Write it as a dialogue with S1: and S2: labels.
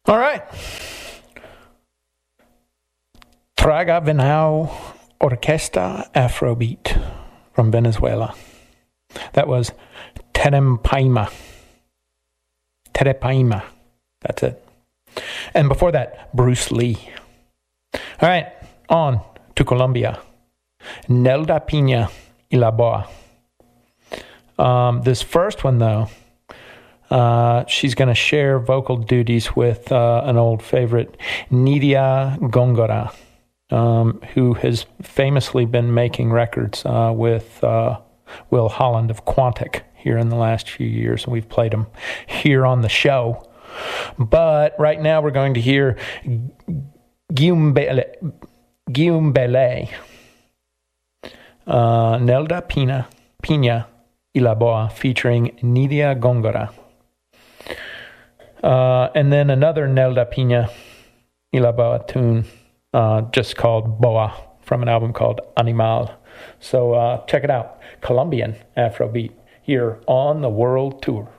S1: All right. Traga Venao Orquesta Afrobeat from Venezuela. That was Terepaima. Terepaima. That's it. And before that, Bruce Lee. All right, on to Colombia. Nelda Pina y la Boa. This first one, though, she's going to share vocal duties with an old favorite, Nidia Góngora, who has famously been making records with Will Holland of Quantic here in the last few years, and we've played them here on the show. But right now we're going to hear Guillaume Bellet, Nelda Pina y la Boa, featuring Nidia Góngora. And then another Nelda Pina y la Boa tune, just called Boa, from an album called Animal. So check it out. Colombian Afrobeat here on the World Tour.